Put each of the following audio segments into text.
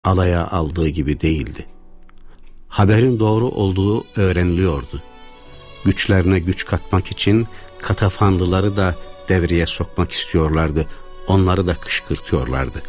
alaya aldığı gibi değildi. Haberin doğru olduğu öğreniliyordu. Güçlerine güç katmak için Katafanlıları da devreye sokmak istiyorlardı. Onları da kışkırtıyorlardı.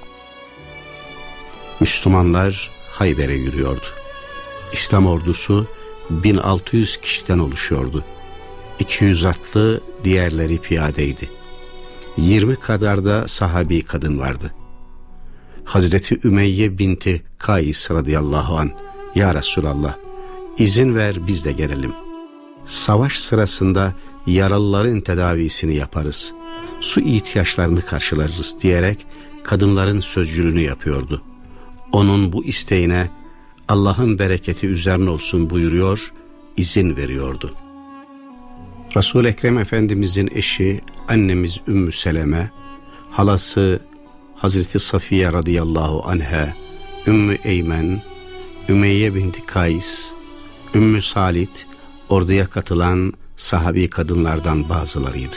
Müslümanlar Hayber'e yürüyordu. İslam ordusu 1600 kişiden oluşuyordu. 200 atlı, diğerleri piyadeydi. 20 kadar da sahabi kadın vardı. Hazreti Ümeyye binti Kays radıyallahu an, "Ya Resulallah, izin ver biz de gelelim. Savaş sırasında yaralıların tedavisini yaparız, su ihtiyaçlarını karşılarız" diyerek kadınların sözcülüğünü yapıyordu. Onun bu isteğine Allah'ın bereketi üzerine olsun buyuruyor, izin veriyordu. Resul-i Ekrem Efendimizin eşi annemiz Ümmü Seleme, halası Hazreti Safiye radıyallahu anha, Ümmü Eymen, Ümeyye binti Kays, Ümmü Salit, orduya katılan sahabi kadınlardan bazılarıydı.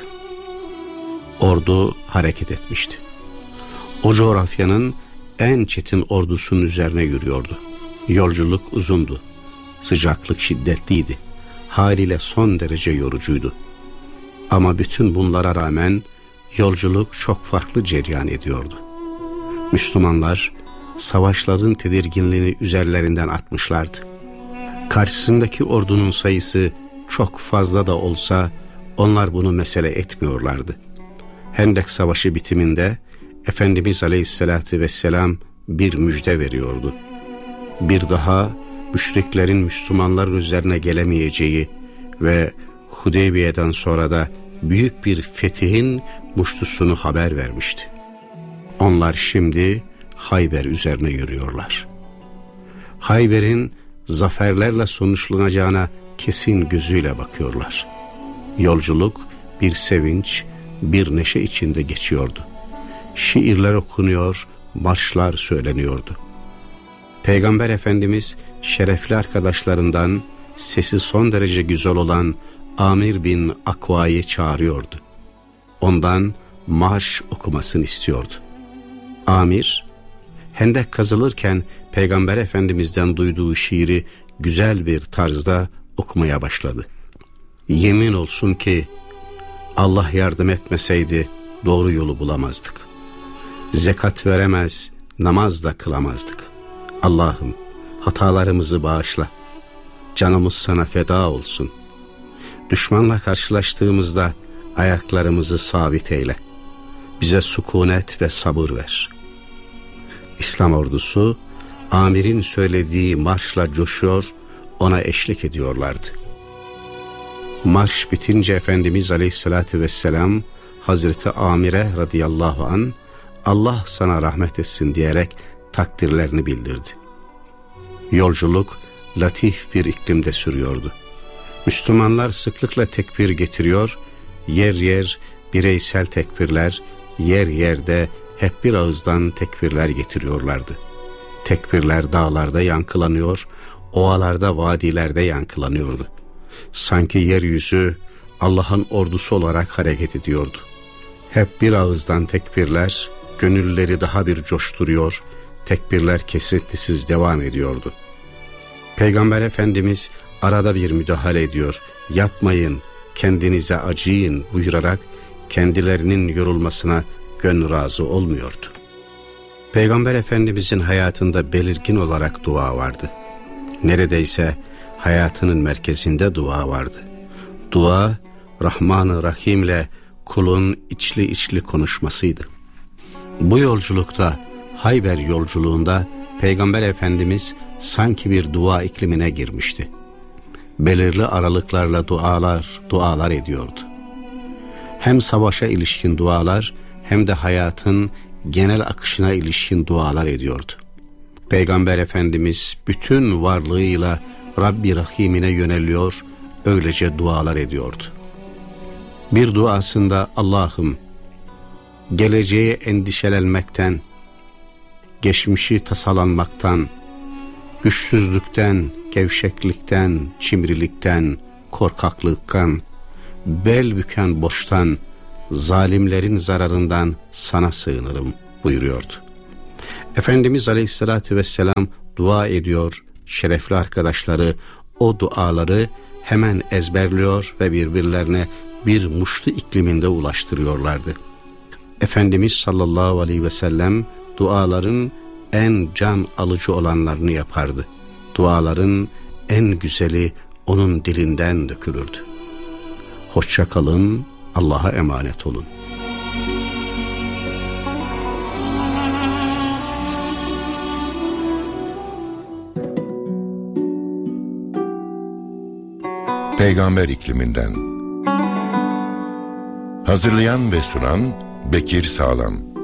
Ordu hareket etmişti. O coğrafyanın en çetin ordusunun üzerine yürüyordu. Yolculuk uzundu. Sıcaklık şiddetliydi. Haliyle son derece yorucuydu. Ama bütün bunlara rağmen yolculuk çok farklı cereyan ediyordu. Müslümanlar savaşların tedirginliğini üzerlerinden atmışlardı. Karşısındaki ordunun sayısı çok fazla da olsa onlar bunu mesele etmiyorlardı. Hendek Savaşı bitiminde Efendimiz Aleyhisselatü Vesselam bir müjde veriyordu. Bir daha müşriklerin Müslümanların üzerine gelemeyeceği ve Hudeybiye'den sonra da büyük bir fetihin muştusunu haber vermişti. Onlar şimdi Hayber üzerine yürüyorlar. Hayber'in zaferlerle sonuçlanacağına kesin gözüyle bakıyorlar. Yolculuk bir sevinç, bir neşe içinde geçiyordu. Şiirler okunuyor, marşlar söyleniyordu. Peygamber Efendimiz şerefli arkadaşlarından sesi son derece güzel olan Amir bin Akva'yı çağırıyordu. Ondan marş okumasını istiyordu. Amir, hendek kazılırken Peygamber Efendimiz'den duyduğu şiiri güzel bir tarzda okumaya başladı. "Yemin olsun ki Allah yardım etmeseydi doğru yolu bulamazdık. Zekat veremez, namaz da kılamazdık. Allah'ım hatalarımızı bağışla. Canımız sana feda olsun. Düşmanla karşılaştığımızda ayaklarımızı sabit eyle. Bize sükunet ve sabır ver." İslam ordusu Amir'in söylediği marşla coşuyor, ona eşlik ediyorlardı. Marş bitince Efendimiz Aleyhisselatü Vesselam Hazreti Amir'e radıyallahu an, "Allah sana rahmet etsin" diyerek takdirlerini bildirdi. Yolculuk latif bir iklimde sürüyordu. Müslümanlar sıklıkla tekbir getiriyor, yer yer bireysel tekbirler, yer yerde hep bir ağızdan tekbirler getiriyorlardı. Tekbirler dağlarda yankılanıyor, ovalarda, vadilerde yankılanıyordu. Sanki yeryüzü Allah'ın ordusu olarak hareket ediyordu. Hep bir ağızdan tekbirler, gönülleri daha bir coşturuyor, tekbirler kesintisiz devam ediyordu. Peygamber Efendimiz arada bir müdahale ediyor, "Yapmayın, kendinize acıyın" buyurarak kendilerinin yorulmasına gönül razı olmuyordu. Peygamber Efendimizin hayatında belirgin olarak dua vardı. Neredeyse hayatının merkezinde dua vardı. Dua, Rahman-ı Rahim'le kulun içli içli konuşmasıydı. Bu yolculukta, Hayber yolculuğunda Peygamber Efendimiz sanki bir dua iklimine girmişti. Belirli aralıklarla dualar ediyordu. Hem savaşa ilişkin dualar hem de hayatın genel akışına ilişkin dualar ediyordu. Peygamber Efendimiz bütün varlığıyla Rabbi Rahim'ine yöneliyor, öylece dualar ediyordu. Bir duasında "Allah'ım, geleceğe endişelenmekten, geçmişi tasalanmaktan, güçsüzlükten, gevşeklikten, cimrilikten, korkaklıktan, bel büken boştan, zalimlerin zararından sana sığınırım" buyuruyordu. Efendimiz Aleyhisselatü Vesselam dua ediyor, şerefli arkadaşları o duaları hemen ezberliyor ve birbirlerine bir muştu ikliminde ulaştırıyorlardı. Efendimiz sallallahu aleyhi ve sellem duaların en can alıcı olanlarını yapardı. Duaların en güzeli onun dilinden dökülürdü. Hoşça kalın, Allah'a emanet olun. Peygamber ikliminden. Hazırlayan ve sunan Bekir Sağlam.